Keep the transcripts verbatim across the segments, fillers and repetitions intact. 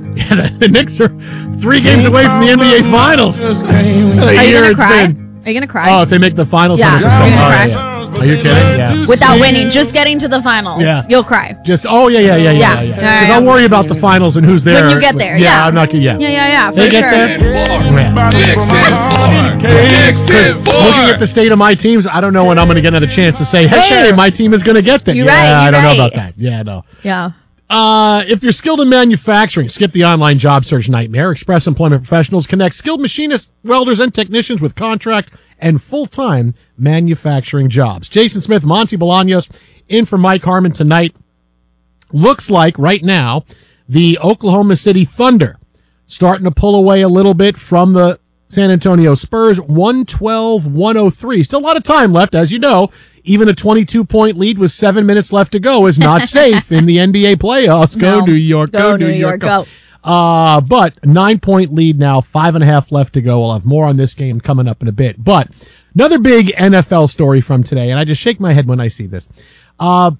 Yeah, the, the Knicks are three games away from the N B A Finals. Are you gonna cry? Are you gonna cry? Oh, if they make the finals, yeah. one hundred percent. Are you gonna Oh, cry? yeah. Are you kidding? Yeah. Without winning, just getting to the finals, Yeah. you'll cry. Just oh yeah yeah yeah yeah Yeah. yeah. Yeah, Because yeah, I'll yeah. worry about the finals and who's there When you get there, yeah. I'm not gonna. Yeah, Yeah, yeah, yeah. For They get sure. there. Looking at the state of my teams, I don't know when I'm going to get another chance to say, "Hey, sure. my team is going to get there." You're yeah, right, I you're don't know right. about that. Yeah, no. Yeah. Uh, if you're skilled in manufacturing, skip the online job search nightmare. Express Employment Professionals connect skilled machinists, welders, and technicians with contract and full-time manufacturing jobs. Jason Smith, Monty Bolaños, in for Mike Harmon tonight. Looks like right now the Oklahoma City Thunder starting to pull away a little bit from the San Antonio Spurs, one twelve to one oh three. Still a lot of time left, as you know. Even a twenty-two point lead with seven minutes left to go is not safe in the N B A playoffs. Go No. New York, Go go, New New York, York, go. Uh, but nine point lead now, five and a half left to go. We'll have more on this game coming up in a bit. But another big N F L story from today, and I just shake my head when I see this. Uh,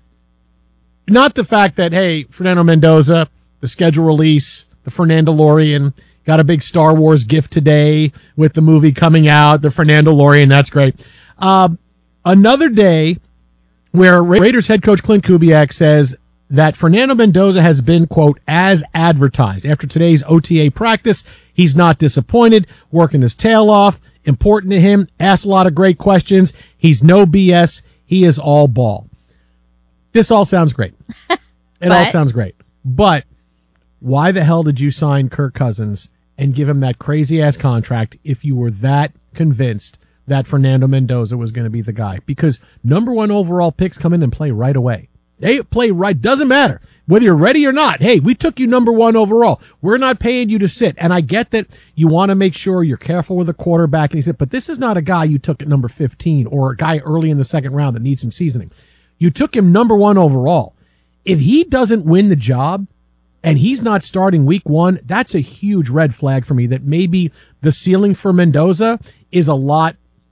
not the fact that, hey, Fernando Mendoza, the schedule release, the Fernando Lorian, got a big Star Wars gift today with the movie coming out, the Fernando Lorian, that's great. Uh, another day where Raiders head coach Clint Kubiak says that Fernando Mendoza has been, quote, as advertised. After today's O T A practice, he's not disappointed, working his tail off, important to him, asks a lot of great questions. He's no B S. He is all ball. This all sounds great. It all sounds great. But why the hell did you sign Kirk Cousins and give him that crazy-ass contract if you were that convinced that Fernando Mendoza was going to be the guy? Because number one overall picks come in and play right away. They play right. Doesn't matter whether you're ready or not. Hey, we took you number one overall. We're not paying you to sit. And I get that you want to make sure you're careful with the quarterback. And he said, but this is not a guy you took at number fifteen or a guy early in the second round that needs some seasoning. You took him number one overall. If he doesn't win the job and he's not starting week one, that's a huge red flag for me that maybe the ceiling for Mendoza is a lot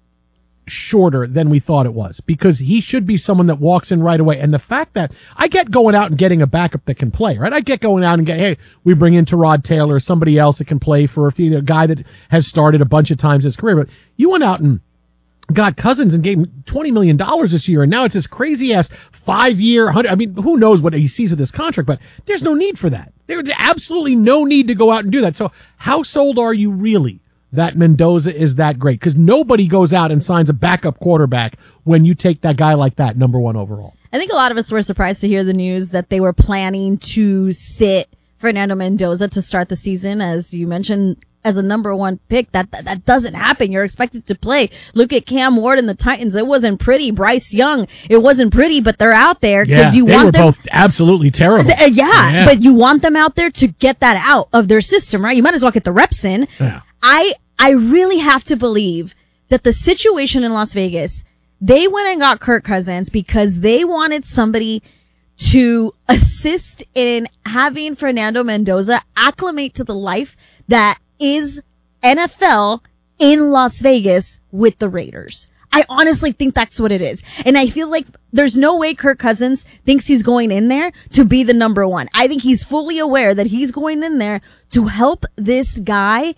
shorter than we thought it was, because he should be someone that walks in right away. And the fact that I get going out and getting a backup that can play, right? I get going out and get, hey, we bring in Tyrod Taylor, somebody else that can play for a guy that has started a bunch of times in his career. But you went out and got Cousins and gave him twenty million dollars this year, and now it's this crazy-ass five-year, I mean, who knows what he sees with this contract, but there's no need for that. There's absolutely no need to go out and do that. So how sold are you really that Mendoza is that great? Because nobody goes out and signs a backup quarterback when you take that guy like that, number one overall. I think a lot of us were surprised to hear the news that they were planning to sit Fernando Mendoza to start the season, as you mentioned, as a number one pick. That, that that doesn't happen. You're expected to play. Look at Cam Ward and the Titans. It wasn't pretty. Bryce Young, it wasn't pretty, but they're out there because yeah, you they want were them. both absolutely terrible. Th- yeah, yeah, but you want them out there to get that out of their system, right? You might as well get the reps in. Yeah. I I really have to believe that the situation in Las Vegas, they went and got Kirk Cousins because they wanted somebody to assist in having Fernando Mendoza acclimate to the life that is N F L in Las Vegas with the Raiders. I honestly think that's what it is. And I feel like there's no way Kirk Cousins thinks he's going in there to be the number one. I think he's fully aware that he's going in there to help this guy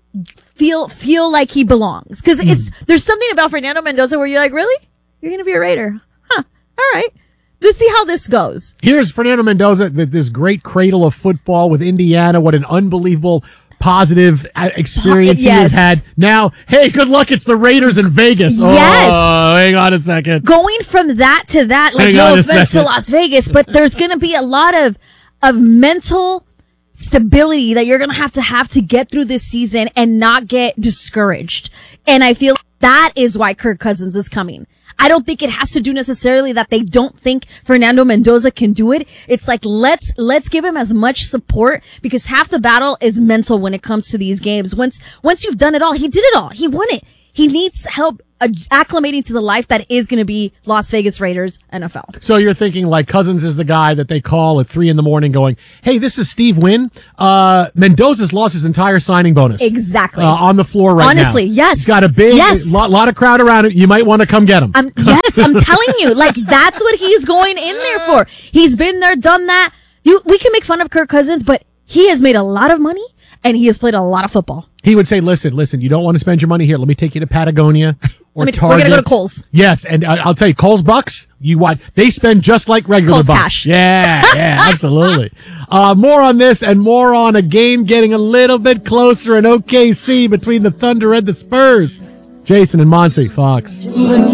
feel feel like he belongs. Because mm. it's there's something about Fernando Mendoza where you're like, really? You're going to be a Raider? Huh. All right. Let's see how this goes. Here's Fernando Mendoza, this great cradle of football with Indiana. What an unbelievable positive experience yes. he has had. Now, hey, good luck. It's the Raiders in Vegas. Yes. Oh, hang on a second. Going from that to that, like, hang no offense second. to Las Vegas, but there's going to be a lot of of mental stability that you're going to have to have to get through this season and not get discouraged. And I feel that is why Kirk Cousins is coming. I don't think it has to do necessarily that they don't think Fernando Mendoza can do it. It's like, let's, let's give him as much support, because half the battle is mental when it comes to these games. Once, once you've done it all, he did it all. He won it. He needs help acclimating to the life that is going to be Las Vegas Raiders N F L. So you're thinking like Cousins is the guy that they call at three in the morning going, hey, this is Steve Wynn. Uh, Mendoza's lost his entire signing bonus. Exactly. Uh, on the floor right Honestly, now. Honestly, yes. He's got a big, yes. lot, lot of crowd around him. You might want to come get him. Um, yes, I'm telling you, like, that's what he's going in there for. He's been there, done that. You, we can make fun of Kirk Cousins, but he has made a lot of money and he has played a lot of football. He would say, listen, listen, you don't want to spend your money here. Let me take you to Patagonia or me, Target. We're going to go to Kohl's. Yes, and I- I'll tell you, Kohl's Bucks, you want, they spend just like regular Kohl's bucks. cash. Yeah, yeah, absolutely. Uh, more on this and more on a game getting a little bit closer in O K C between the Thunder and the Spurs. Jason and Monty, Fox.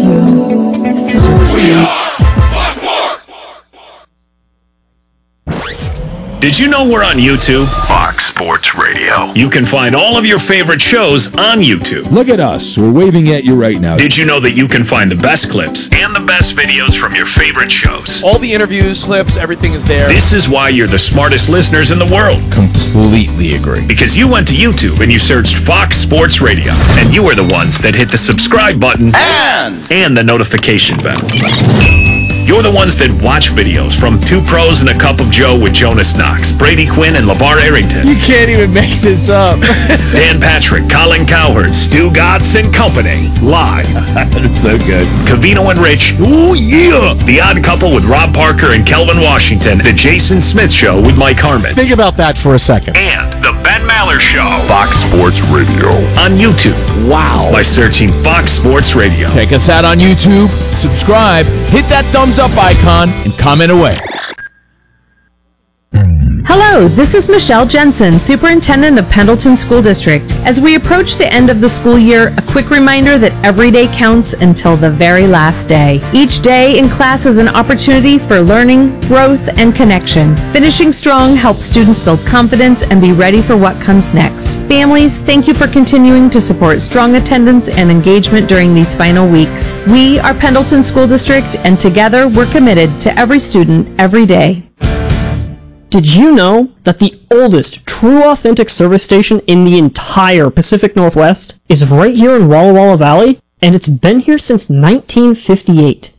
Did you know we're on YouTube? Fox Sports Radio. You can find all of your favorite shows on YouTube. Look at us. We're waving at you right now. Did you know that you can find the best clips and the best videos from your favorite shows? All the interviews, clips, everything is there. This is why you're the smartest listeners in the world. Completely agree. Because you went to YouTube and you searched Fox Sports Radio. And you are the ones that hit the subscribe button And and the notification bell. You're the ones that watch videos from Two Pros and a Cup of Joe with Jonas Knox, Brady Quinn, and LeVar Arrington. You can't even make this up. Dan Patrick, Colin Cowherd, Stu Gotts, and company. Live. That's so good. Cavino and Rich. Ooh, yeah. The Odd Couple with Rob Parker and Kelvin Washington. The Jason Smith Show with Mike Harmon. Think about that for a second. And The Ben Maller Show. Fox Sports Radio. On YouTube. Wow. By searching Fox Sports Radio. Check us out on YouTube, subscribe, hit that thumbs up icon, and comment away. Hello, this is Michelle Jensen, Superintendent of Pendleton School District. As we approach the end of the school year, a quick reminder that every day counts until the very last day. Each day in class is an opportunity for learning, growth, and connection. Finishing strong helps students build confidence and be ready for what comes next. Families, thank you for continuing to support strong attendance and engagement during these final weeks. We are Pendleton School District, and together we're committed to every student, every day. Did you know that the oldest true authentic service station in the entire Pacific Northwest is right here in Walla Walla Valley? And it's been here since nineteen fifty-eight.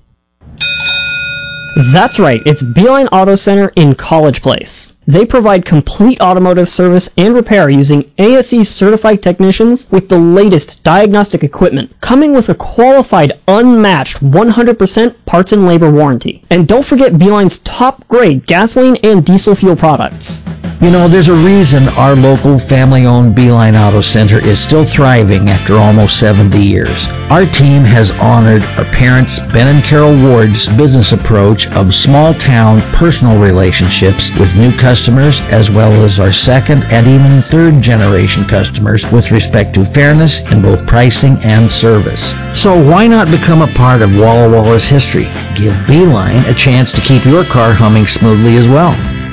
That's right, it's Beeline Auto Center in College Place. They provide complete automotive service and repair using A S E certified technicians with the latest diagnostic equipment, coming with a qualified, unmatched one hundred percent parts and labor warranty. And don't forget Beeline's top grade gasoline and diesel fuel products. You know, there's a reason our local family-owned Beeline Auto Center is still thriving after almost seventy years. Our team has honored our parents, Ben and Carol Ward's business approach of small-town personal relationships with new customers, as well as our second and even third-generation customers with respect to fairness in both pricing and service. So why not become a part of Walla Walla's history? Give Beeline a chance to keep your car humming smoothly as well.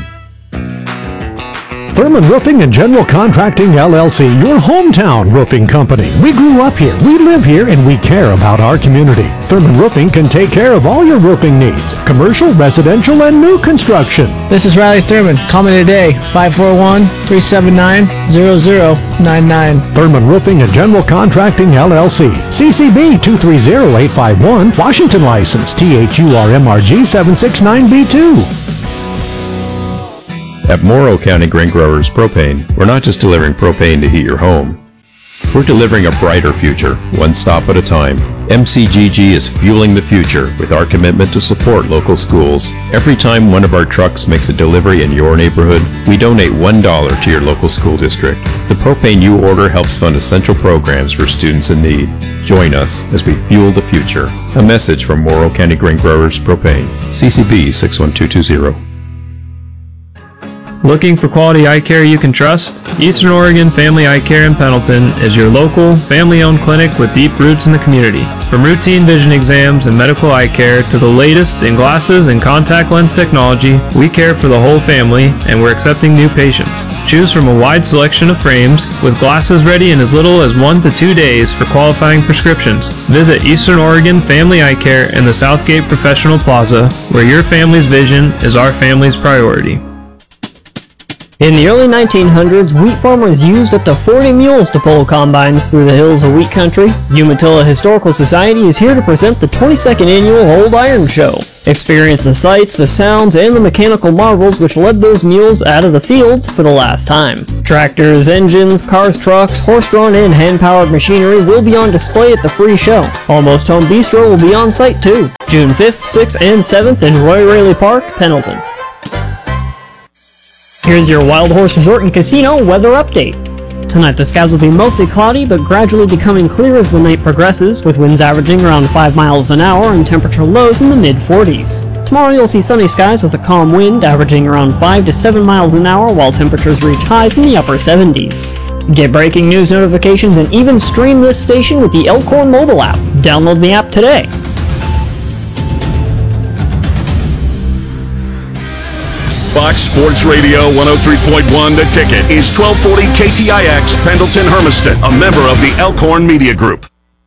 Thurman Roofing and General Contracting, L L C, your hometown roofing company. We grew up here, we live here, and we care about our community. Thurman Roofing can take care of all your roofing needs, commercial, residential, and new construction. This is Riley Thurman. Call me today, five four one, three seven nine, zero zero nine nine. Thurman Roofing and General Contracting, L L C. C C B two three zero eight five one, Washington license, T H U R M R G seven six nine B two. At Morrow County Grain Growers Propane, we're not just delivering propane to heat your home. We're delivering a brighter future, one stop at a time. M C G G is fueling the future with our commitment to support local schools. Every time one of our trucks makes a delivery in your neighborhood, we donate one dollar to your local school district. The propane you order helps fund essential programs for students in need. Join us as we fuel the future. A message from Morrow County Grain Growers Propane. C C B six one two two zero. Looking for quality eye care you can trust? Eastern Oregon Family Eye Care in Pendleton is your local, family-owned clinic with deep roots in the community. From routine vision exams and medical eye care to the latest in glasses and contact lens technology, we care for the whole family and we're accepting new patients. Choose from a wide selection of frames with glasses ready in as little as one to two days for qualifying prescriptions. Visit Eastern Oregon Family Eye Care in the Southgate Professional Plaza, where your family's vision is our family's priority. In the early nineteen hundreds, wheat farmers used up to forty mules to pull combines through the hills of wheat country. Umatilla Historical Society is here to present the twenty-second annual Old Iron Show. Experience the sights, the sounds, and the mechanical marvels which led those mules out of the fields for the last time. Tractors, engines, cars, trucks, horse-drawn and hand-powered machinery will be on display at the free show. Almost Home Bistro will be on site too. June fifth, sixth, and seventh in Roy Raley Park, Pendleton. Here's your Wild Horse Resort and Casino weather update. Tonight the skies will be mostly cloudy, but gradually becoming clear as the night progresses, with winds averaging around five miles an hour and temperature lows in the mid forties. Tomorrow you'll see sunny skies with a calm wind averaging around five to seven miles an hour, while temperatures reach highs in the upper seventies. Get breaking news notifications and even stream this station with the Elkhorn mobile app. Download the app today. Fox Sports Radio one oh three point one The Ticket is twelve forty K T I X Pendleton Hermiston, a member of the Elkhorn Media Group.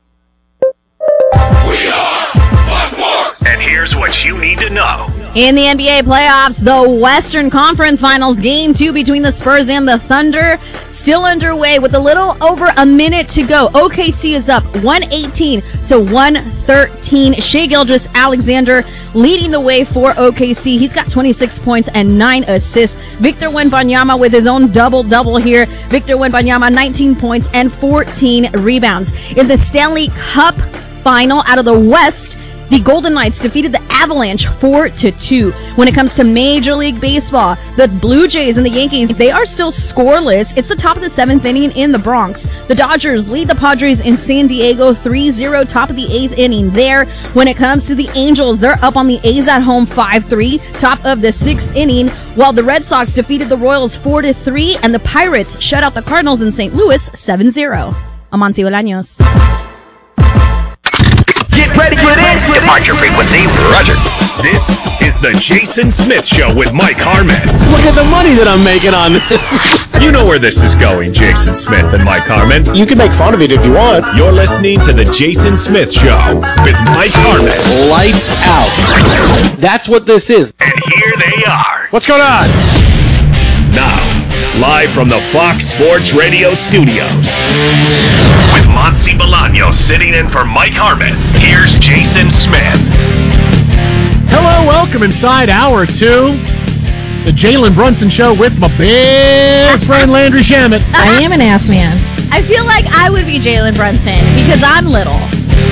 We are Fox Sports. And here's what you need to know. In the N B A playoffs, the Western Conference Finals game two between the Spurs and the Thunder still underway with a little over a minute to go. O K C is up one eighteen to one thirteen. Shai Gilgeous-Alexander leading the way for O K C. He's got twenty-six points and nine assists. Victor Wembanyama with his own double-double here. Victor Wembanyama, nineteen points and fourteen rebounds. In the Stanley Cup final out of the West, the Golden Knights defeated the Avalanche four to two. When it comes to Major League Baseball, the Blue Jays and the Yankees, they are still scoreless. It's the top of the seventh inning in the Bronx. The Dodgers lead the Padres in San Diego three zero, top of the eighth inning there. When it comes to the Angels, they're up on the A's at home five three, top of the sixth inning, while the Red Sox defeated the Royals four to three, and the Pirates shut out the Cardinals in Saint Louis seven zero. Amancio Bolaños. Get ready for this! Departure frequency, roger. This is the Jason Smith Show with Mike Harmon. Look at the money that I'm making on this. You know where this is going, Jason Smith and Mike Harmon. You can make fun of it if you want. You're listening to the Jason Smith Show with Mike Harmon. Lights out. That's what this is. And here they are. What's going on? Now, live from the Fox Sports Radio studios. With Monty Bolaños sitting in for Mike Harmon, here's Jason Smith. Hello, welcome inside hour two. The Jalen Brunson Show with my best friend Landry Shamet. I am an ass man. I feel like I would be Jalen Brunson because I'm little.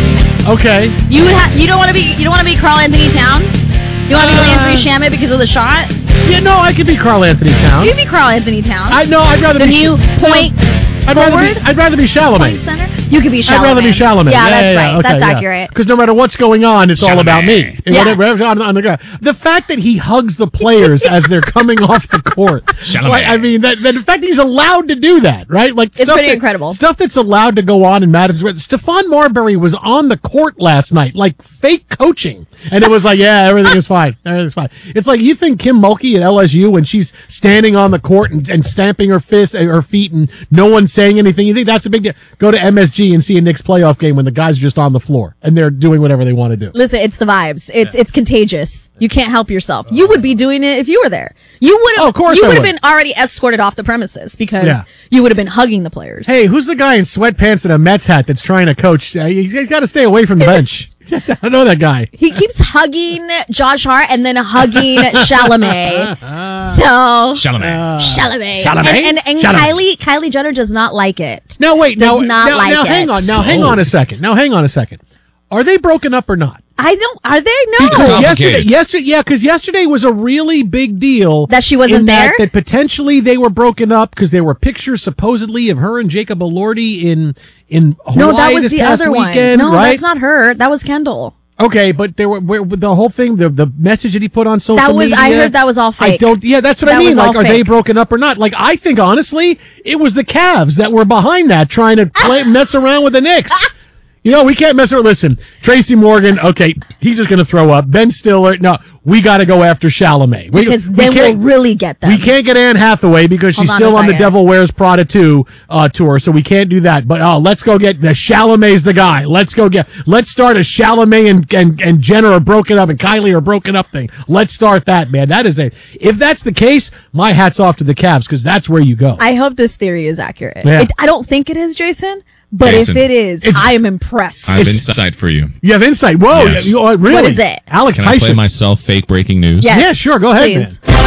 Okay. You would ha- you don't want to be you don't want to be Karl Anthony Towns? You want to be Landry Shamet because of the shot? Yeah, no, I could be Karl Anthony Towns. You'd be Karl Anthony Towns. I know. I'd rather the be new sh- point I'd forward. Rather be, I'd rather be Chalamet. Point center. You could be Chalamet. I'd rather be Chalamet. Yeah, yeah that's yeah, right. yeah. Okay, that's yeah. accurate. Because no matter what's going on, it's Chalamet. all about me. Yeah. Whatever, on, on the, ground. The fact that he hugs the players as they're coming off the court. Like, I mean, that, that the fact that he's allowed to do that, right? Like it's pretty that, incredible. Stuff that's allowed to go on in Madison. Stephon Marbury was on the court last night, like fake coaching, and it was like, yeah, everything is fine. Everything's fine. It's like you think Kim Mulkey at L S U when she's standing on the court and, and stamping her fist, her feet, and no one's saying anything. You think that's a big deal? Go to M S G and see a Knicks playoff game when the guys are just on the floor and they're doing whatever they want to do. Listen, it's the vibes. It's yeah. it's contagious. You can't help yourself. You would be doing it if you were there. You would have. Oh, of course, you would have would. been already escorted off the premises because yeah. you would have been hugging the players. Hey, who's the guy in sweatpants and a Mets hat that's trying to coach? Uh, he's got to stay away from the bench. I know that guy. He keeps hugging Josh Hart and then hugging Chalamet. So Chalamet, Chalamet, Chalamet, and, and, and Chalamet. Kylie Kylie Jenner does not like it. Now wait, does now, not now, like now it. hang on, now hang on a second. Now hang on a second. Are they broken up or not? I don't. Are they? No. Because yesterday, yesterday, yeah, because yesterday was a really big deal that she wasn't in that, there. That potentially they were broken up because there were pictures supposedly of her and Jacob Elordi in in Hawaii no, that was this the past other weekend. one. No, right? that's not her. That was Kendall. Okay, but there were where, the whole thing, the the message that he put on social that was, media. I heard that was all fake. I don't. Yeah, that's what that I mean. Like, are fake. they broken up or not? Like, I think honestly, it was the Cavs that were behind that, trying to play mess around with the Knicks. You know, we can't mess around. Listen, Tracy Morgan, okay, he's just going to throw up. Ben Stiller, no, we got to go after Chalamet. We, because we then we'll can't, really get them. We can't get Anne Hathaway because Hold she's on still on the second. Devil Wears Prada two uh, tour, so we can't do that. But oh, let's go get the Chalamet's the guy. Let's go get, let's start a Chalamet and, and, and Jenner are broken up and Kylie are broken up thing. Let's start that, man. That is a, if that's the case, my hat's off to the Cavs because that's where you go. I hope this theory is accurate. Yeah. It, I don't think it is, Jason. But Jason, if it is, I am impressed. I have insight for you. You have insight. Whoa, Yes. you, uh, really? What is it? Alex Can Tyson. I play myself fake breaking news? Yes. Yeah, sure. Go ahead, Please. man.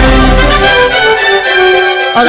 Oh,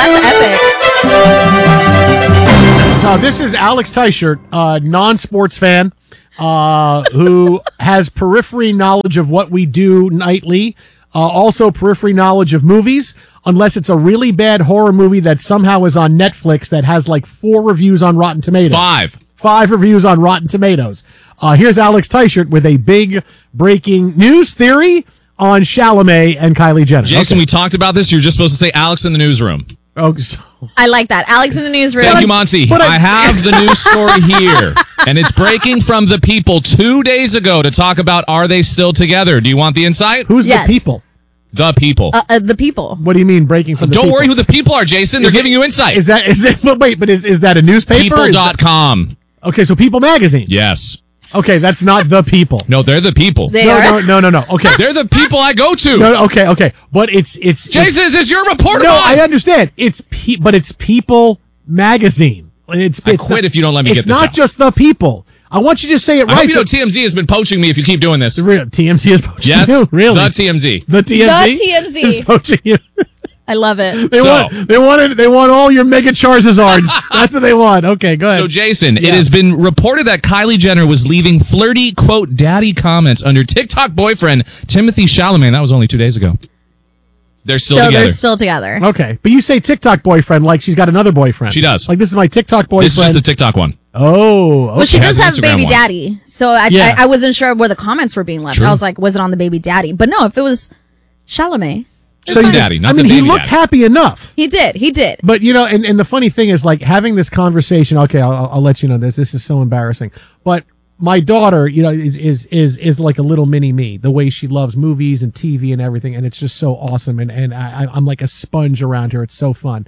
that's epic. So this is Alex Teichert, a non-sports fan uh, who has periphery knowledge of what we do nightly. Uh, also, periphery knowledge of movies, unless it's a really bad horror movie that somehow is on Netflix that has like four reviews on Rotten Tomatoes. Five. Five reviews on Rotten Tomatoes. Uh, here's Alex Teichert with a big breaking news theory on Chalamet and Kylie Jenner. Jason, Okay. we talked about this. You're just supposed to say Alex in the newsroom. Oh, so- I like that. Alex in the newsroom. Thank you, Monty. but I- I have the news story here, and it's breaking from the People two days ago to talk about are they still together? Do you want the insight? Who's Yes. the people? The People. Uh, uh, the people. What do you mean breaking from the Don't people? worry who the people are, Jason. They're Is it- giving you insight. Is that is it? But wait, but is is that a newspaper? People Is dot that- com. Okay, so People Magazine. Yes. Okay, that's not the people. No, they're the people. They no, are. no, no, no, no. Okay. They're the people I go to. No, okay, okay. But it's it's Jason, is this your report? No, on? I understand. It's pe- but it's People Magazine. It's, I it's quit not, if you don't let me it's get this not out. just the people. I want you to say it I right. hope you know so- T M Z has been poaching me if you keep doing this. Real- T M Z is poaching Yes, you? Really? the T M Z. The T M Z? The T M Z. is poaching you. I love it. They So- want they want it, they want all your mega Charizards. That's what they want. Okay, go ahead. So, Jason, Yeah. it has been reported that Kylie Jenner was leaving flirty, quote, daddy comments under TikTok boyfriend Timothy Chalamet. That was only two days ago. They're still so together. they're still together. Okay, but you say TikTok boyfriend like she's got another boyfriend. She does. Like this is my TikTok boyfriend. This is just the TikTok one. Oh, okay. Well, she does Has have an Instagram baby one. daddy, so I, Yeah. I I wasn't sure where the comments were being left. True. I was like, was it on the baby daddy? But no, if it was Chalamet, Just the you- daddy, not I mean, the he baby looked daddy. happy enough. he did. He did. But you know, and, and the funny thing is, like having this conversation. Okay, I'll, I'll let you know this. This is so embarrassing. But my daughter, you know, is is is is like a little mini me. The way she loves movies and T V and everything, and it's just so awesome. And and I, I'm like a sponge around her. It's so fun.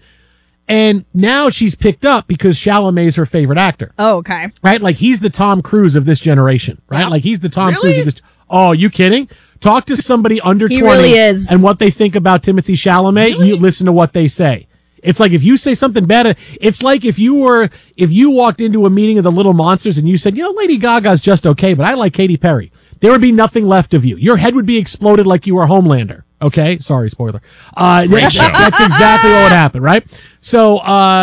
And now she's picked up because Chalamet's her favorite actor. Oh, okay. Right? Like he's the Tom Cruise of this generation, right? Yeah. Like he's the Tom Really? Cruise of this. Oh, you kidding? Talk to somebody under He twenty really is. and what they think about Timothy Chalamet. You listen to what they say. It's like if you say something bad, it's like if you were, if you walked into a meeting of the Little Monsters and you said, you know, Lady Gaga's just okay, but I like Katy Perry. There would be nothing left of you. Your head would be exploded like you were Homelander. Okay, sorry, spoiler. Uh, Great that- show. That's exactly what would happen, right? So,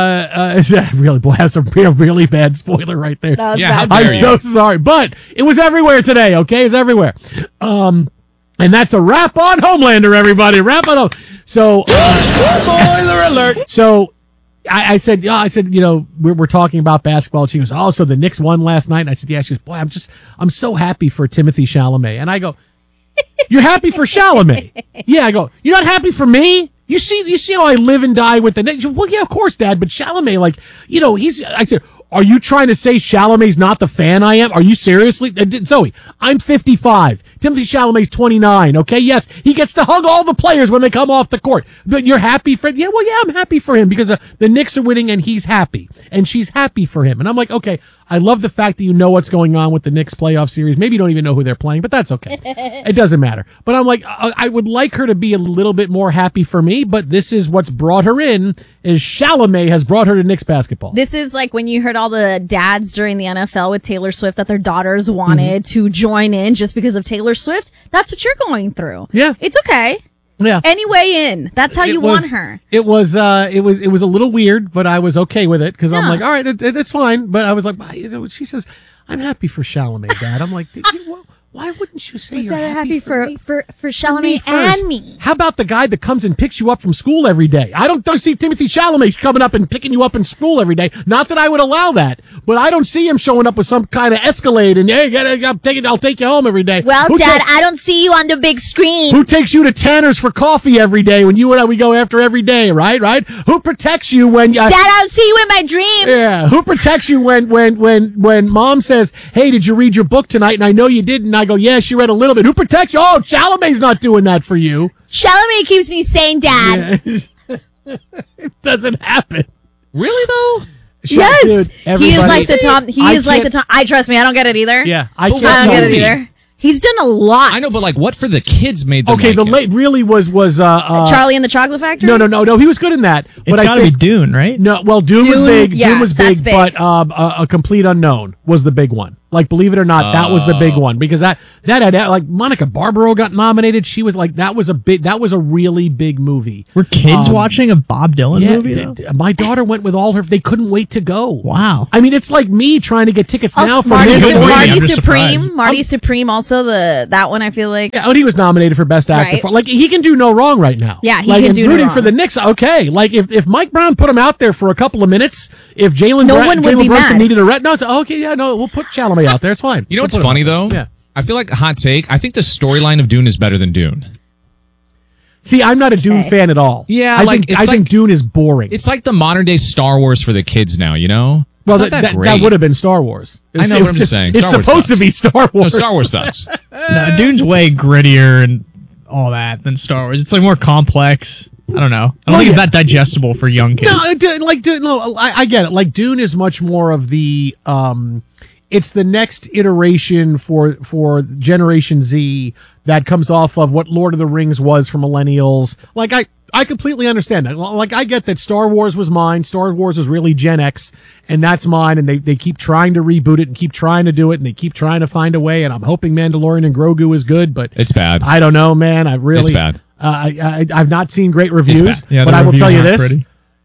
uh, uh, really, boy, that's a real, really bad spoiler right there. That was Yeah, how bad. dare I'm you. so sorry, but it was everywhere today. Okay, it's everywhere. Um, and that's a wrap on Homelander, everybody. Wrap it up. So, uh, spoiler alert. So, I, I said, yeah, I said, you know, we're, we're talking about basketball. She goes, oh, so the Knicks won last night. And I said, yeah. She goes, boy, I'm just, I'm so happy for Timothy Chalamet. And I go, you're happy for Chalamet? Yeah. I go, you're not happy for me? You see, you see how I live and die with the Knicks? Well, yeah, of course, Dad. But Chalamet, like, you know, he's. I said, are you trying to say Chalamet's not the fan I am? Are you seriously, uh, Zoe? I'm fifty-five. Timothy Chalamet's twenty-nine. Okay, yes, he gets to hug all the players when they come off the court. But you're happy for? Yeah, well, yeah, I'm happy for him because uh, the Knicks are winning and he's happy, and she's happy for him. And I'm like, okay, I love the fact that you know what's going on with the Knicks playoff series. Maybe you don't even know who they're playing, but that's okay. It doesn't matter. But I'm like, I, I would like her to be a little bit more happy for me. But this is what's brought her in. Is Chalamet has brought her to Knicks basketball. This is like when you heard all the dads during the N F L with Taylor Swift that their daughters wanted Mm-hmm. to join in just because of Taylor Swift. That's what you're going through. Yeah. It's okay. Yeah. Any way in. That's how It you was- want her. It was, uh, it was, it was a little weird, but I was okay with it because I'm Yeah. like, all right, it, it, it's fine. But I was like, you know, she says, I'm happy for Chalamet, Dad. I'm like, did you, well, why wouldn't you say you're happy, for, me? for, for me Chalamet first? and me. How about the guy that comes and picks you up from school every day? I don't, don't see Timothy Chalamet coming up and picking you up in school every day. Not that I would allow that, but I don't see him showing up with some kind of Escalade and hey, get it, I'll take it, I'll take you home every day. Well, Who Dad, takes- I don't see you on the big screen. Who takes you to Tanner's for coffee every day when you and I, we go after every day, right? Right? Who protects you when you, Dad, I don't see you in my dreams. yeah, who protects you when, when, when, when mom says, hey, did you read your book tonight? And I know you did. And I go, yeah, she read a little bit. Who protects you? Oh, Chalamet's not doing that for you. Chalamet keeps me sane, Dad. It doesn't happen. Really, though? Yes. Dude, he is everybody- like the Tom. He I is like the can't- Tom. I trust me. I don't get it either. Yeah, I But can't. I don't get it movie? either. He's done a lot. I know, but like, what for the kids made them Okay, like the him? late really was, was, uh, uh, Charlie and the Chocolate Factory. no, no, no, no, he was good in that. It's but I got to be think, Dune, right? no, well, Dune, was Dune, big. yes, Dune was big, that's big. but, um, a, a Complete Unknown was the big one. Like, believe it or not, that was the big one because that that had like Monica Barbaro got nominated. She was like that was a big that was a really big movie. Were kids Um, watching a Bob Dylan yeah, movie? d- though? d- my daughter went with all her. They couldn't wait to go. Wow. I mean, it's like me trying to get tickets Also, now for Marty, Good Su- Morning. Marty I'm just Supreme. surprised. Marty Supreme. Also, the that one I feel like. Yeah, and he was nominated for Best Actor. Right. For, like he can do no wrong right now. Yeah, he like, can and do no rooting wrong. for the Knicks. Okay, like if, if Mike Brown put him out there for a couple of minutes, if Jalen No Bra- one would Jalen be Brunson mad. needed a red, no, it's, okay, yeah, no, we'll put Chalamet out there. It's fine. You know We'll what's put him funny out there. though? Yeah. I feel like a hot take. I think the storyline of Dune is better than Dune. See, I'm not a Dune Okay. fan at all. Yeah, I like, think it's I like- think Dune is boring. It's like the modern day Star Wars for the kids now. You know? well, it's not that, that, that, great. that would have been Star Wars. I know, It's- but I'm just saying. It's Star Wars supposed to sucks. be Star No, Wars. Star Wars sucks. No, Dune's way grittier and all that than Star Wars. It's like more complex. I don't know. I don't Well, think it's yeah. that digestible for young kids. No, it- like Dune, no, I, I get it. Like Dune is much more of the um, it's the next iteration for for Generation Z that comes off of what Lord of the Rings was for millennials. Like I. I completely understand that. Like, I get that Star Wars was mine. Star Wars was really Gen X, and that's mine. And they, they keep trying to reboot it and keep trying to do it, and they keep trying to find a way. And I'm hoping Mandalorian and Grogu is good, but It's bad. I don't know, man. I really, It's bad. Uh, I, I I've not seen great reviews, bad. Yeah, but the I will reviews tell you aren't this: pretty.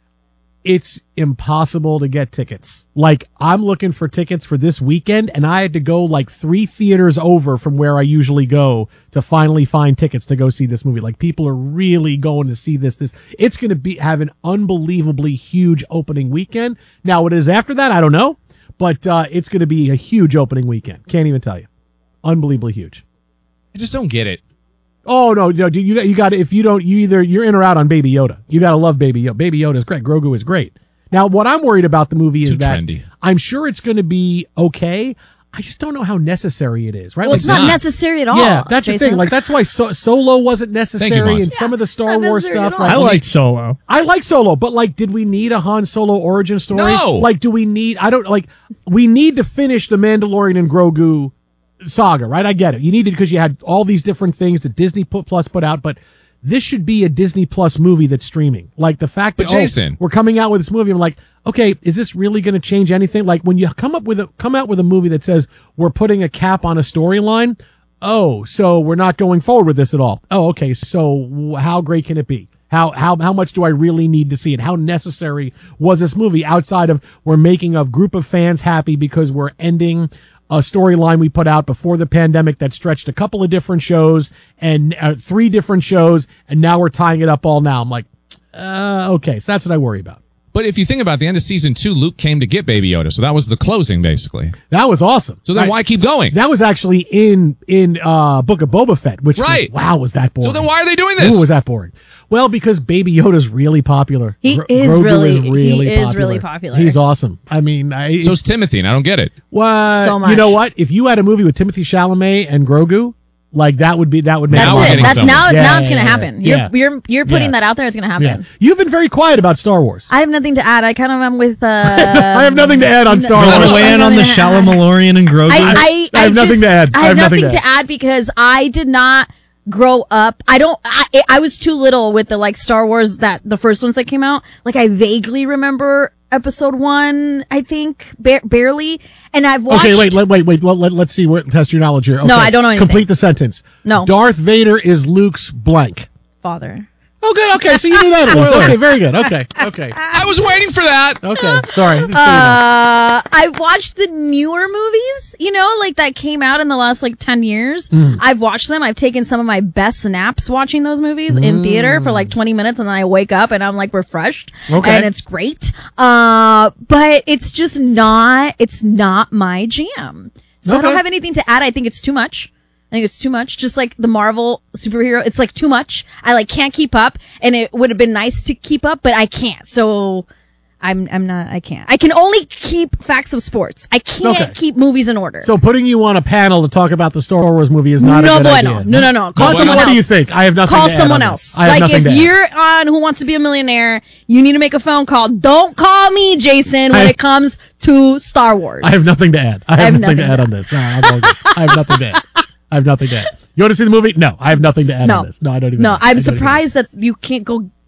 it's impossible to get tickets. Like I'm looking for tickets for this weekend, and I had to go like three theaters over from where I usually go to finally find tickets to go see this movie. Like people are really going to see this. This it's going to be have an unbelievably huge opening weekend. Now, what it is after that, I don't know, but uh, it's going to be a huge opening weekend. Can't even tell you, unbelievably huge. I just don't get it. Oh no, no, dude, you got you got if you don't you either you're in or out on Baby Yoda. You got to love Baby Yoda. Baby Yoda is great. Grogu is great. Now, what I'm worried about the movie is Too that trendy. I'm sure it's going to be okay. I just don't know how necessary it is. Right? Well, Like, it's not necessary at all. yeah, that's the Jason. thing. Like that's why so- Solo wasn't necessary, Monty. and some of the Star not Wars necessary at stuff. all. Like, I we- like Solo. I like Solo, but like, did we need a Han Solo origin story? No. Like, do we need? I don't like. We need to finish the Mandalorian and Grogu saga, right? I get it. You need it because you had all these different things that Disney put, Plus put out, but this should be a Disney Plus movie that's streaming. Like the fact that But Jason- oh, we're coming out with this movie, I'm like, okay, is this really going to change anything? Like when you come up with a come out with a movie that says we're putting a cap on a storyline. Oh, so we're not going forward with this at all. Oh, okay. So how great can it be? How how how much do I really need to see it? How necessary was this movie outside of we're making a group of fans happy because we're ending a storyline we put out before the pandemic that stretched a couple of different shows and uh, three different shows, and now we're tying it up all now. I'm like, uh, okay, so that's what I worry about. But if you think about the end of season two, Luke came to get Baby Yoda, so that was the closing, basically. That was awesome. So then Right. why keep going? That was actually in in uh, Book of Boba Fett, which was- Right. wow, was that boring? So then why are they doing this? Ooh, was that boring? Well, because Baby Yoda's really popular. He Gro- is Grogu really- is he really is popular. really popular. He's awesome. I mean, I, So is Timothy, and I don't get it. what? So much. You know what? If you had a movie with Timothy Chalamet and Grogu, like that would be that would make That's Now we're it. getting That's somewhere. now. Yeah, now it's yeah, gonna yeah, happen. yeah. You're you're you're putting Yeah. that out there. It's gonna Yeah. happen. You've been very quiet about Star Wars. I have nothing to add. I kind of am with. Uh, I have nothing to add on Star You Wars. want to weigh in on the Shalamalorian and Grogu? I, I, I have I nothing just, to add. I have nothing to add because I did not grow up. I don't. I, I was too little with the like Star Wars that the first ones that came out. Like I vaguely remember episode one. I think ba- barely, and I've watched. Okay, wait, let, wait, wait. Let, let, let's see where test your knowledge here. Okay. No, I don't know anything. Complete the sentence. No. Darth Vader is Luke's blank. Father. Oh, good. Okay, so you knew that at least. Okay, very good. Okay, okay, I was waiting for that. okay. Sorry. Just so you know. Uh, I've watched the newer movies, you know, like that came out in the last like ten years. Mm. I've watched them. I've taken some of my best naps watching those movies in theater for like twenty minutes and then I wake up and I'm like refreshed Okay. and it's great. Uh, but it's just not, it's not my jam. So I don't Okay. have anything to add. I think it's too much. I think it's too much. Just like the Marvel superhero, it's like too much. I like can't keep up, and it would have been nice to keep up, but I can't. So I'm I'm not. I can't. I can only keep facts of sports. I can't Okay. keep movies in order. So putting you on a panel to talk about the Star Wars movie is not No a good bueno. idea. No, no, no. Call What- someone What do you else. think? I have nothing Call to add someone on else. this. I have Like nothing if to add. you're on Who Wants to Be a Millionaire, you need to make a phone call. Don't call me, Jason, when I- it comes to Star Wars. I have nothing to add. I have, nothing, to add on this. No, I'm all good. I have nothing to add. I have nothing to add. You want to see the movie? No, I have nothing to add No. on this. No, I don't even. No, I I'm don't even- surprised that you can't go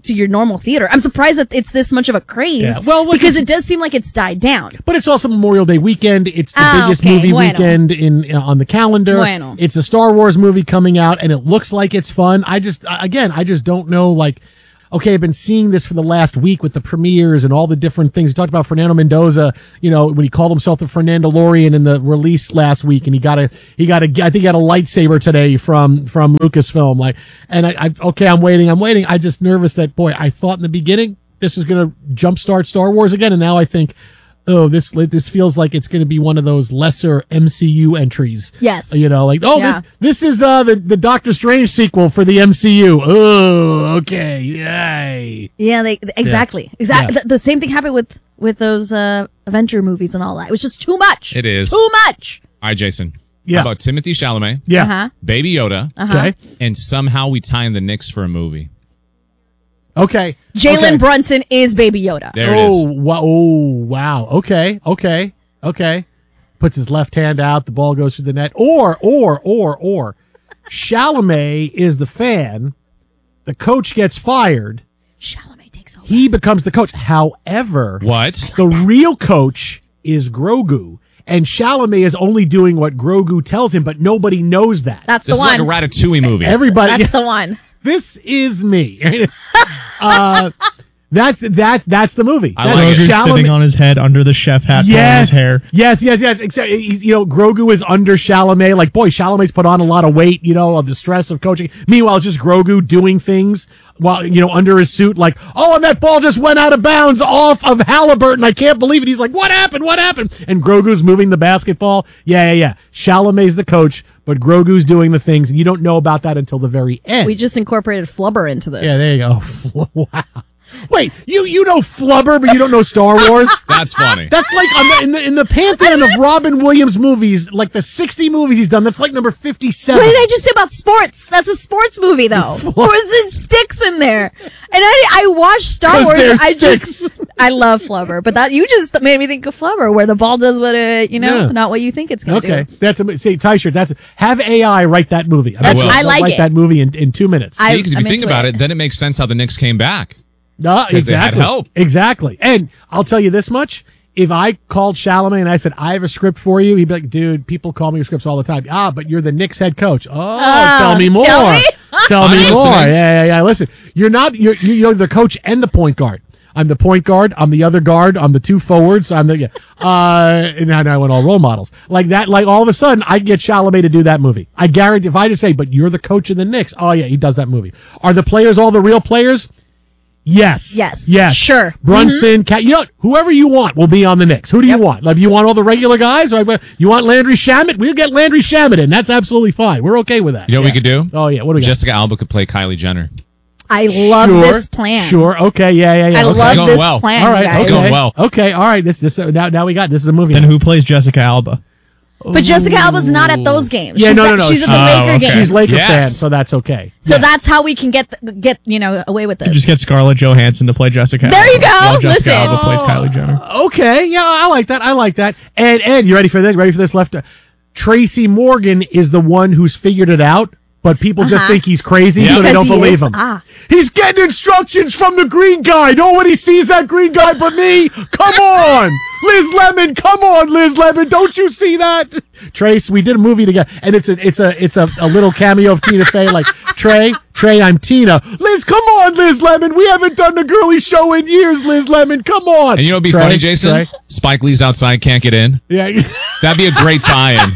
to your normal theater. I'm surprised that it's this much of a craze. Yeah. Well, look, because it's- it does seem like it's died down. But it's also Memorial Day weekend. It's the Ah, biggest okay. movie Bueno. weekend in uh, on the calendar. Bueno. It's a Star Wars movie coming out, and it looks like it's fun. I just, I- again, I just don't know, like, okay, I've been seeing this for the last week with the premieres and all the different things. We talked about Fernando Mendoza, you know, when he called himself the Fernandalorian in the release last week, and he got a, he got a, I think he got a lightsaber today from, from Lucasfilm. Like, and I, I, okay, I'm waiting, I'm waiting. I just nervous that, boy, I thought in the beginning this was going to jumpstart Star Wars again, and now I think, oh, this this feels like it's going to be one of those lesser M C U entries. Yes. You know, like, oh, Yeah. this, this is uh, the, the Doctor Strange sequel for the M C U. Oh, okay. Yay. Yeah, they exactly. Exactly. Yeah. The, the same thing happened with with those uh Avenger movies and all that. It was just too much. It is. Too much. All right, Jason. Yeah. How about Timothy Chalamet? Yeah. Uh-huh. Baby Yoda. Uh-huh. Okay. And somehow we tie in the Knicks for a movie. Okay. Jalen okay. Brunson is Baby Yoda. There it oh, is. Wow. Oh, wow. Okay. Okay. Okay. Puts his left hand out. The ball goes through the net. Or, or, or, or. Chalamet is the fan. The coach gets fired. Chalamet takes over. He becomes the coach. However, What? the real coach is Grogu. And Chalamet is only doing what Grogu tells him, but nobody knows that. That's This the is like one. a Ratatouille movie. Everybody. That's the one. This is me. uh, that's that's that's the movie. I That's like it. Grogu's Chalamet- sitting on his head under the chef hat, pulling Yes, his hair. yes, yes, yes. Except you know, Grogu is under Chalamet. Like, boy, Chalamet's put on a lot of weight. You know, of the stress of coaching. Meanwhile, it's just Grogu doing things while you know under his suit. Like, oh, and that ball just went out of bounds off of Halliburton. I can't believe it. He's like, what happened? What happened? And Grogu's moving the basketball. Yeah, yeah, yeah. Chalamet's the coach, but Grogu's doing the things, and you don't know about that until the very end. We just incorporated Flubber into this. Yeah, there you go. Wow. Wait, you you know Flubber, but you don't know Star Wars? That's funny. That's like on the, in the in the pantheon of Robin Williams movies, like the sixty movies he's done. That's like number fifty-seven. What did I just say about sports? That's a sports movie, though. Fl- Or is it sticks in there? And I I watched Star 'Cause Wars. they're I sticks. just I love Flubber, but that you just made me think of Flubber, where the ball does what it you know, Yeah. not what you think it's gonna Okay, do. that's a say Tyshirt. That's have A I write that movie. I will. I like write it. that movie in, in two minutes. I- See, because if I'm you think into about it. it, then it makes sense how the Knicks came back. No, 'Cause they had exactly. help. Exactly. And I'll tell you this much. If I called Chalamet and I said, I have a script for you, he'd be like, dude, people call me with scripts all the time. Ah, but you're the Knicks head coach. Oh, tell me more. tell me? Tell I'm me more. listening. Yeah, yeah, yeah. Listen, you're not, you're, you're the coach and the point guard. I'm the point guard. I'm the other guard. I'm the two forwards. I'm the, yeah. uh, and now I went all role models. Like that, like all of a sudden, I get Chalamet to do that movie. I guarantee, if I just say, but you're the coach of the Knicks. Oh, yeah, he does that movie. Are the players all the real players? Yes. Yes. Yes. Sure. Brunson, Cat, you know, whoever you want will be on the Knicks. Who do you want? Like, you want all the regular guys? Or you want Landry Shamet? We'll get Landry Shamet in. That's absolutely fine. We're okay with that. You know what Yeah. we could do? Oh, yeah. What do we got? Jessica Alba could play Kylie Jenner. I love Sure, this plan. Sure. Okay. Yeah, yeah, yeah. I okay. love going this well. plan. All right. you guys. It's going well. Okay. All right. This, this, uh, now, now we got, this is a movie. Then now. who plays Jessica Alba? But Jessica Alba's not at those games. Yeah, she's no, at, no, no. She's at the Oh, Laker okay. games. She's Laker Yes. fan, so that's okay. So that's how we can get the, get you know away with this. Just get Scarlett Johansson to play Jessica There Alba. you go. While Jessica Listen. Alba plays Kylie Jenner. Okay, yeah, I like that. I like that. And and you ready for this? Ready for this? Left. Uh, Tracy Morgan is the one who's figured it out, but people just Uh-huh. think he's crazy, Yeah. so they Because don't he believe is- him. ah. He's getting instructions from the green guy. Nobody sees that green guy but me. Come on, Liz Lemon. Come on, Liz Lemon. Don't you see that? Trace, we did a movie together, and it's a it's a it's a, a little cameo of Tina Fey. Like Trey, Trey, I'm Tina. Liz, come on, Liz Lemon. We haven't done the girly show in years. Liz Lemon, come on. And you know what'd be Trey, funny, Jason? Trey. Spike Lee's outside, can't get in. Yeah. That'd be a great tie-in.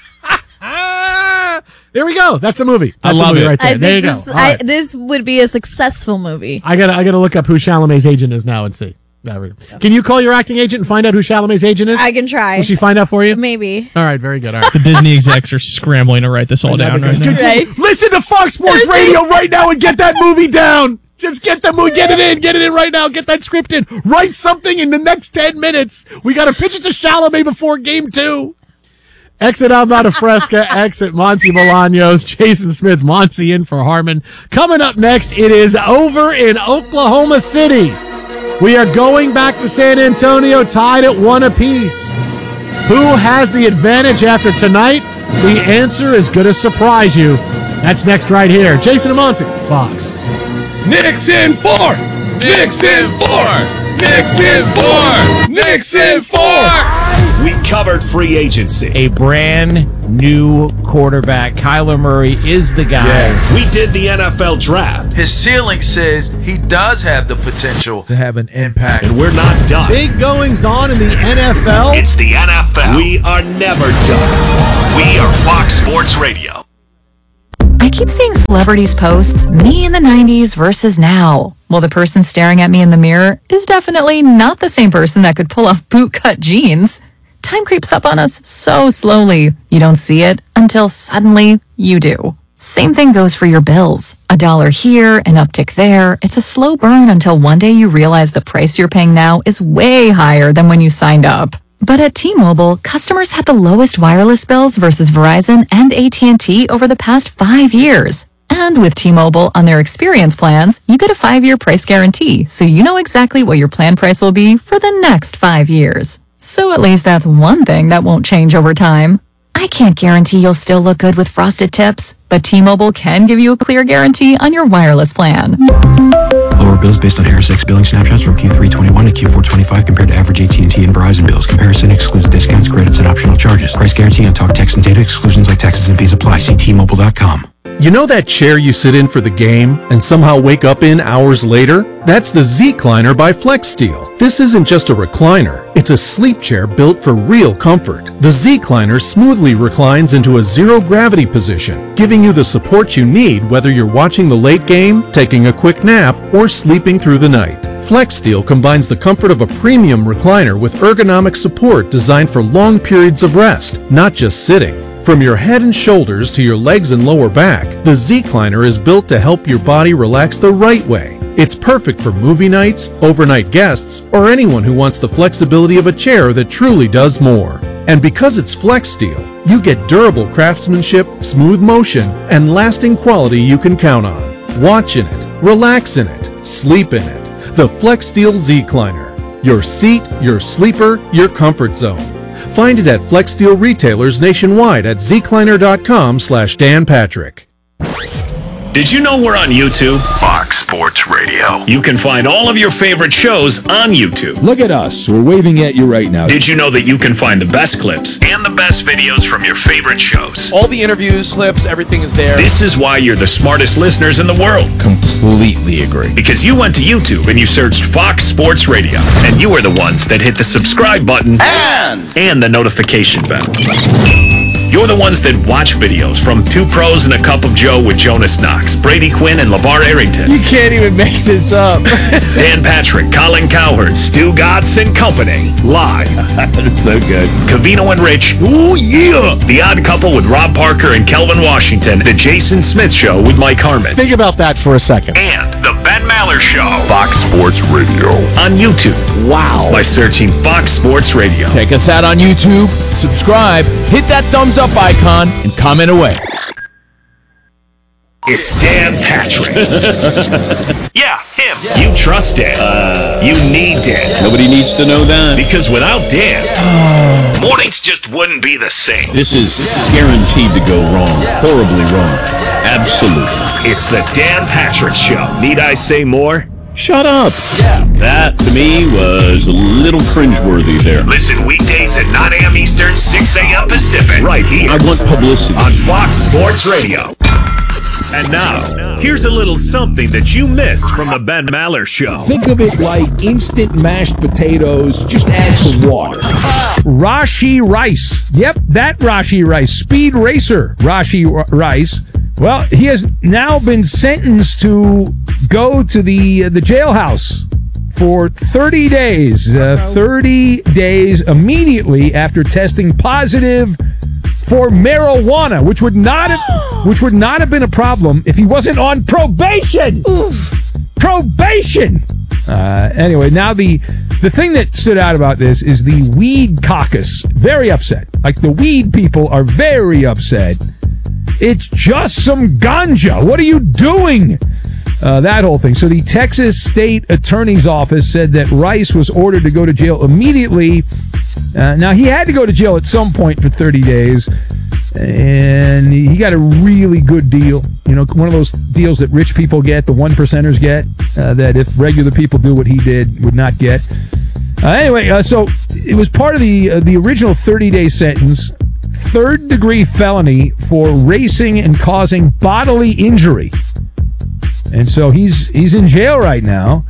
Ah, there we go. That's a movie. I That's a love movie it. right there. I There you think go. this, All I, right. this would be a successful movie. I gotta I gotta look up who Chalamet's agent is now and see. There we go. Can you call your acting agent and find out who Chalamet's agent is? I can try. Will she find out for you? Maybe. All right, very good. All right. The Disney execs are scrambling to write this all down right now. Good- Right. Listen to Fox Sports Radio right now and get that movie down. Just get the movie, get it in, get it in right now. Get that script in. Write something in the next ten minutes. We got to pitch it to Chalamet before game two. Exit Alvada Fresca, exit Monty Bolaños, Jason Smith, Monty in for Harmon. Coming up next, it is over in Oklahoma City. We are going back to San Antonio, tied at one apiece. Who has the advantage after tonight? The answer is going to surprise you. That's next right here. Jason and Monty, Fox. Knicks in four! Knicks in four! Knicks in four! Knicks in four! We covered free agency. A brand new quarterback. Kyler Murray is the guy. We did the N F L draft. His ceiling says he does have the potential to have an impact. And we're not done. Big goings on in the N F L. It's the N F L. We are never done. We are Fox Sports Radio. I keep seeing celebrities posts, me in the nineties versus now. Well, the person staring at me in the mirror is definitely not the same person that could pull off bootcut jeans. Time creeps up on us so slowly. You don't see it until suddenly you do. Same thing goes for your bills. A dollar here, an uptick there. It's a slow burn until one day you realize the price you're paying now is way higher than when you signed up. But at T-Mobile, customers had the lowest wireless bills versus Verizon and A T and T over the past five years. And with T-Mobile on their experience plans, you get a five-year price guarantee, so you know exactly what your plan price will be for the next five years. So at least that's one thing that won't change over time. I can't guarantee you'll still look good with frosted tips, but T-Mobile can give you a clear guarantee on your wireless plan. Lower bills based on Harris X billing snapshots from Q three twenty-one to Q four twenty-five compared to average A T and T and Verizon bills. Comparison excludes discounts, credits, and optional charges. Price guarantee on talk, text, and data. Exclusions like taxes and fees apply. See T Mobile dot com. You know that chair you sit in for the game and somehow wake up in hours later? That's the Z-Cliner by FlexSteel. This isn't just a recliner. It's a sleep chair built for real comfort. The Z-Cliner smoothly reclines into a zero-gravity position, giving you the support you need whether you're watching the late game, taking a quick nap, or sleeping through the night. FlexSteel combines the comfort of a premium recliner with ergonomic support designed for long periods of rest, not just sitting. From your head and shoulders to your legs and lower back, the Z-Cliner is built to help your body relax the right way. It's perfect for movie nights, overnight guests, or anyone who wants the flexibility of a chair that truly does more. And because it's FlexSteel, you get durable craftsmanship, smooth motion, and lasting quality you can count on. Watch in it, relax in it, sleep in it. The FlexSteel Z-Cliner. Your seat, your sleeper, your comfort zone. Find it at FlexSteel retailers nationwide at zcliner.com slash Dan Patrick. Did you know we're on YouTube? Fox Sports Radio. You can find all of your favorite shows on YouTube. Look at us. We're waving at you right now. Did you know that you can find the best clips and the best videos from your favorite shows? All the interviews, clips, everything is there. This is why you're the smartest listeners in the world. Completely agree. Because you went to YouTube and you searched Fox Sports Radio, and you are the ones that hit the subscribe button And and the notification bell. You're the ones that watch videos from Two Pros and a Cup of Joe with Jonas Knox, Brady Quinn, and LeVar Arrington. You can't even make this up. Dan Patrick, Colin Cowherd, Stu Gatz and Company. Live. That's so good. Cavino and Rich. Ooh, yeah. The Odd Couple with Rob Parker and Kelvin Washington. The Jason Smith Show with Mike Harmon. Think about that for a second. And The Ben Maller Show. Fox Sports Radio. On YouTube. Wow. By searching Fox Sports Radio. Check us out on YouTube, subscribe, hit that thumbs up icon, and comment away. It's Dan Patrick. Yeah, him. You trust Dan. Uh, you need Dan. Nobody needs to know that. Because without Dan, mornings just wouldn't be the same. This is guaranteed to go wrong. Horribly wrong. Absolutely. It's the Dan Patrick Show. Need I say more? Shut up. That, to me, was a little cringeworthy there. Listen weekdays at nine a.m. Eastern, six a.m. Pacific. Right here. I want publicity. On Fox Sports Radio. And now, here's a little something that you missed from the Ben Maller Show. Think of it like instant mashed potatoes. Just add some water. Rashee Rice. Yep, that Rashee Rice. Speed racer Rashee Rice. Well, he has now been sentenced to go to the uh, the jailhouse for thirty days. Uh, thirty days immediately after testing positive for marijuana, which would not have, which would not have been a problem if he wasn't on probation. Probation. Uh, anyway, now the the thing that stood out about this is the weed caucus. Very upset. Like the weed people are very upset. It's just some ganja. What are you doing? Uh, that whole thing. So the Texas State Attorney's Office said that Rice was ordered to go to jail immediately. Uh, now, he had to go to jail at some point for thirty days. and he got a really good deal. You know, one of those deals that rich people get, the one percenters get, uh, that if regular people do what he did, would not get. Uh, anyway, uh, so it was part of the uh, the original thirty-day sentence, third-degree felony for racing and causing bodily injury. And so he's he's in jail right now,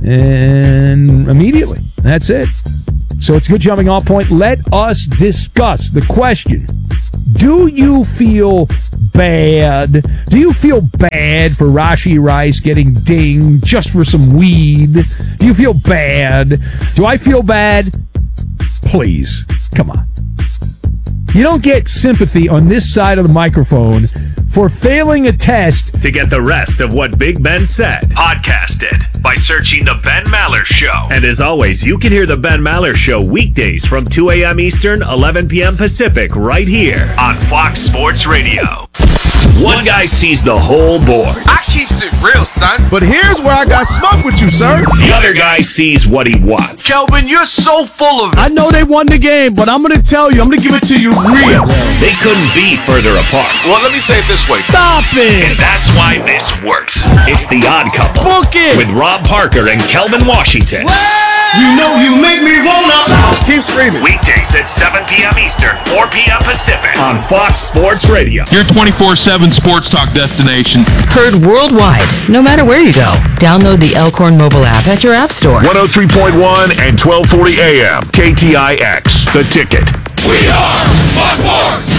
and immediately. That's it. So it's a good jumping off point. Let us discuss the question. Do you feel bad? Do you feel bad for Rashee Rice getting dinged just for some weed? Do you feel bad? Do I feel bad? Please, come on. You don't get sympathy on this side of the microphone for failing a test. To get the rest of what Big Ben said, podcast it by searching The Ben Maller Show. And as always, you can hear The Ben Maller Show weekdays from two a.m. Eastern, eleven p.m. Pacific, right here on Fox Sports Radio. One guy sees the whole board. I keeps it real, son. But here's where I got smoked with you, sir. The other guy sees what he wants. Kelvin, you're so full of it. I know they won the game, but I'm going to tell you, I'm going to give it to you real. They couldn't be further apart. Well, let me say it this way. Stop it. And that's why this works. It's The Odd Couple. Book it. With Rob Parker and Kelvin Washington. You know you make me wanna. Keep screaming. Weekdays at seven p.m. Eastern, four p.m. Pacific on Fox Sports Radio. Your twenty-four seven sports talk destination. Heard worldwide, no matter where you go. Download the Elkhorn mobile app at your app store. one oh three point one and twelve forty A M. K T I X, The Ticket. We are Fox Sports.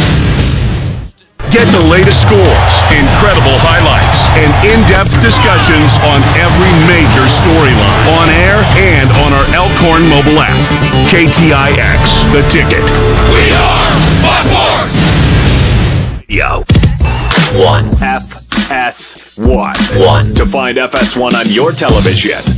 Get the latest scores, incredible highlights, and in-depth discussions on every major storyline, on air and on our Elkhorn mobile app. K T I X, The Ticket. We are Fox Sports. Yo. One. F S one. One. To find F S one on your television,